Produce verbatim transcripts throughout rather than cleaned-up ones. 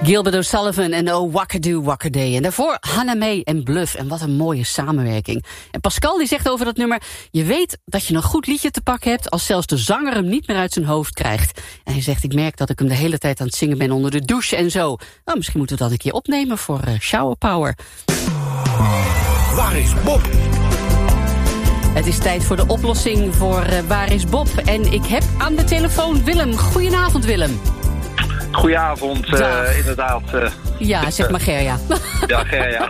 Gilbert O'Sullivan en Oh Wackadoo Wackaday. En daarvoor Hannah May en Bluff. En wat een mooie samenwerking. En Pascal die zegt over dat nummer: je weet dat je een goed liedje te pakken hebt als zelfs de zanger hem niet meer uit zijn hoofd krijgt. En hij zegt: ik merk dat ik hem de hele tijd aan het zingen ben onder de douche en zo. Nou, misschien moeten we dat een keer opnemen voor uh, Shower Power. Waar is Bob? Het is tijd voor de oplossing voor uh, Waar is Bob? En ik heb aan de telefoon Willem. Goedenavond, Willem. Goedenavond, uh, inderdaad. Uh, ja, zeg maar Gerja. Ja, Gerja.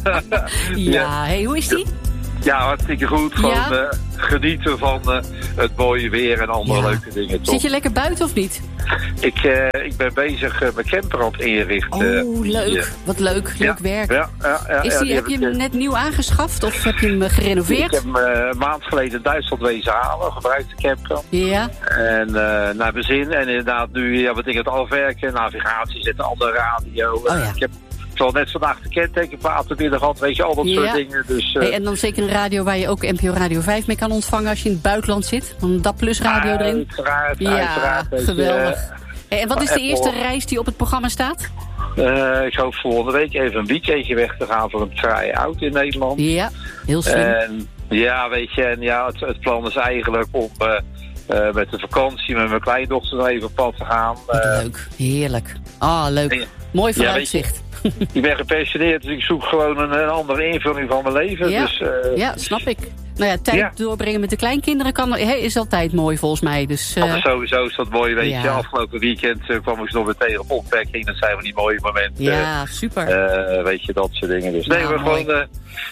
Ja, hey, hoe is die? Ja, hartstikke goed. Gewoon ja? uh, genieten van uh, het mooie weer en andere ja. leuke dingen. Toch? Zit je lekker buiten of niet? Ik, uh, ik ben bezig uh, mijn camper aan het inrichten. Oh, leuk. Ja. Wat leuk. Leuk ja. werk. Ja, ja, ja, is die, ja, heb je hem ik, net nieuw aangeschaft of heb je hem gerenoveerd? Ik heb hem uh, een maand geleden in Duitsland wezen halen. Gebruikte camper. Ja. En uh, naar mijn zin. En inderdaad nu ja, wat ik het afwerken. Navigatie zetten, andere radio. Oh, ja. Ik heb zal net vandaag de kentekenplaten binnen gehad, weet je, al dat ja. soort dingen. Dus, uh... hey, en dan zeker een radio waar je ook N P O Radio vijf mee kan ontvangen als je in het buitenland zit. Dan een D A B Plus radio ja, erin. Uiteraard, ja, uiteraard. geweldig. Uh, hey, en wat is de Apple. eerste reis die op het programma staat? Uh, ik hoop volgende week even een weekendje weg te gaan voor een try-out in Nederland. Ja, heel slim. En, ja, weet je, en ja, het, het plan is eigenlijk om uh, uh, met de vakantie met mijn kleindochter nog even op pad te gaan. Uh, leuk, heerlijk. Ah, oh, leuk. Ja, mooi vooruitzicht. Ja, ik ben gepensioneerd, dus ik zoek gewoon een, een andere invulling van mijn leven. Ja, dus, uh, ja snap ik. Nou ja, tijd ja. doorbrengen met de kleinkinderen kan, hey, is altijd mooi volgens mij. Dus, uh... sowieso is dat mooi, weet ja. je. Afgelopen weekend uh, kwam ik nog weer tegen op opwekking. Dat zijn van die mooie momenten. Ja, super. Uh, weet je, dat soort dingen. Dus nee, nou, we gewoon... Uh...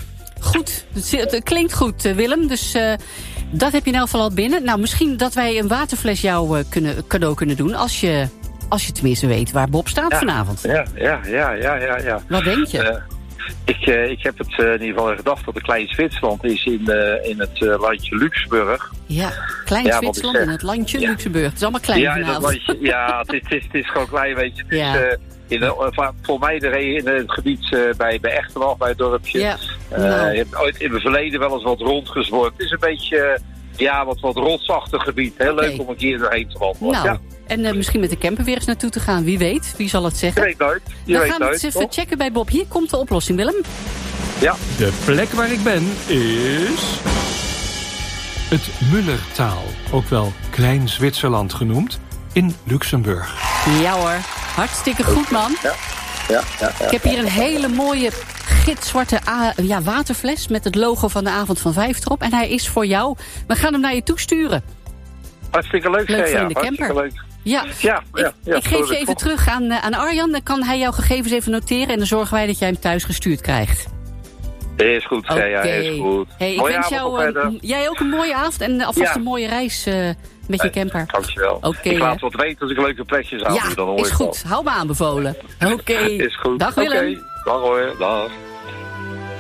Goed, het, het klinkt goed, uh, Willem. Dus uh, dat heb je in elk geval al binnen. Nou, misschien dat wij een waterfles jou uh, kunnen, cadeau kunnen doen als je... Als je tenminste weet waar Bob staat ja, vanavond. Ja, ja, ja, ja, ja, ja. Wat denk je? Uh, ik, uh, ik heb het uh, in ieder geval gedacht dat de Klein Zwitserland is in, uh, in het uh, landje Luxemburg. Ja, Klein ja, Zwitserland in het landje ja. Luxemburg. Het is allemaal klein ja, vanavond. Landje, ja, het is, het, is, het is gewoon klein, weet je. Het ja. is, uh, in de, uh, voor mij de, in het gebied uh, bij, bij Echterwald, bij het dorpje. Ja. Uh, nou. Je hebt ooit in het verleden wel eens wat rondgezworven. Het is een beetje... Uh, Ja, wat, wat rotsachtig gebied. Heel okay. leuk om een keer doorheen te wandelen. Nou, ja. en uh, misschien met de camper weer eens naartoe te gaan. Wie weet, wie zal het zeggen? Je weet nooit. Je Dan weet gaan we nooit, eens even toch? checken bij Bob. Hier komt de oplossing, Willem. Ja. De plek waar ik ben is... het Mullertaal, ook wel Klein Zwitserland genoemd, in Luxemburg. Ja hoor, hartstikke goed, man. Ja. Ja, ja, ja. Ik heb hier een hele mooie gitzwarte a- ja, waterfles met het logo van de Avond van Vijf erop. En hij is voor jou. We gaan hem naar je toe sturen. Hartstikke leuk, leuk voor ja. in de camper. Leuk. Ja, ja, ja, ik, ja ik geef je even top. terug aan, aan Arjan. Dan kan hij jouw gegevens even noteren. En dan zorgen wij dat jij hem thuis gestuurd krijgt. Is goed, okay. ja, is goed. Hey, ik wens jou uh, jij ook een mooie avond en alvast ja. een mooie reis uh, met je camper. Dankjewel. Okay, ik laat wat weten als ik leuke plekjes aan. Ja, dan hoor is goed. Wel. Hou me aanbevolen. Oké. Okay. Is goed. Dag Willem. Okay. Dag hoor, dag.